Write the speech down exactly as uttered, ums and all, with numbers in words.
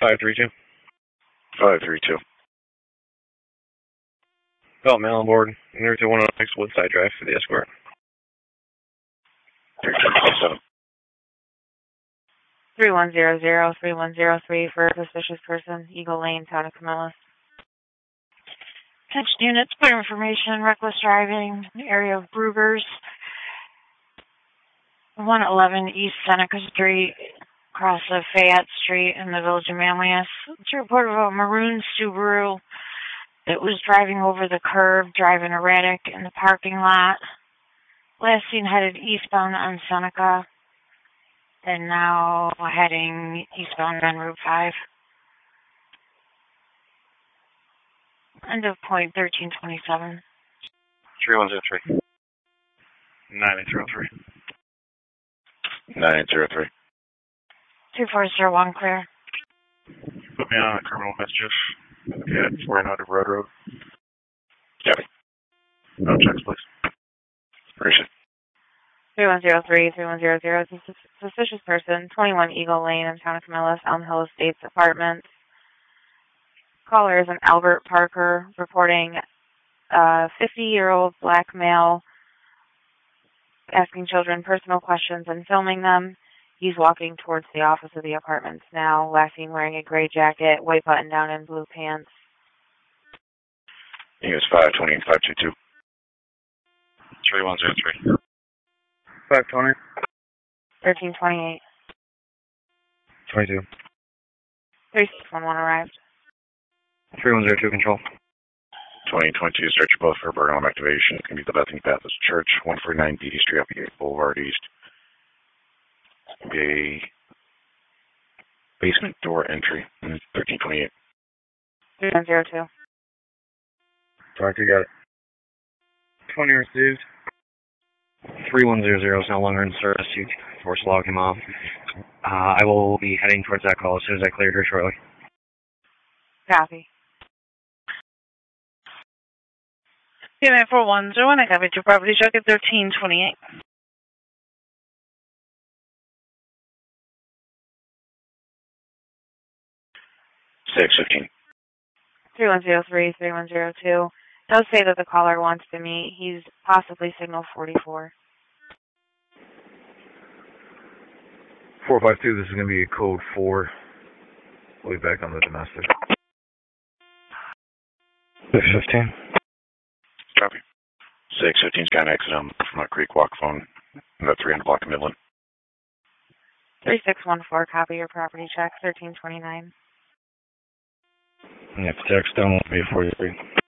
five three two. five three two. Oh, mail on board. Near to one oh six Woodside Drive for the escort. three two seven. three one zero zero, three one zero three for a suspicious person, Eagle Lane, Town of Camillus. Attention units, clear information, reckless driving, area of Brugers, one eleven East Seneca Street, across of Fayette Street in the village of Manlius. It's a report of a maroon Subaru that was driving over the curb, driving erratic in the parking lot. Last seen headed eastbound on Seneca, and now heading eastbound on Route five. End of point thirteen twenty-seven. three one zero three. nine eight zero three. nine eight zero three. two four zero one clear. Put me on criminal messages. Yeah, four hundred Road Road. Copy. No checks, please. Appreciate it. three one zero three, three one zero zero. Suspicious person, twenty-one Eagle Lane in Town of Camillus, Elm Hill Estates Apartments. Caller is an Albert Parker reporting a fifty-year-old black male asking children personal questions and filming them. He's walking towards the office of the apartments now, last seen wearing a gray jacket, white button-down, and blue pants. He was five twenty and five two two. three one zero three. five twenty. thirteen twenty-eight. twenty-two. three six one one arrived. three one zero two control. twenty twenty-two, search both for burn activation. It can be the Bethany Baptist Church, one forty-nine Beatty Street, Applegate Boulevard East. Be a basement door entry, thirteen twenty-eight. three one zero two. Doctor, got it. twenty received. three one zero zero is no longer in service. You force log him off. Uh, I will be heading towards that call as soon as I clear here shortly. Copy. P M A four one zero one, I copied your property check at thirteen twenty-eight. six fifteen. three one zero three, three one zero two. Does say that the caller wants to meet. He's possibly signal forty-four. four five two, this is going to be a code four. We'll be back on the domestic. six fifteen. Copy. six fifteen's got an exit on from a Creek Walk phone. About three hundred block of Midland. three six one four, copy your property check, thirteen twenty-nine. Yeah, text down will be forty-three.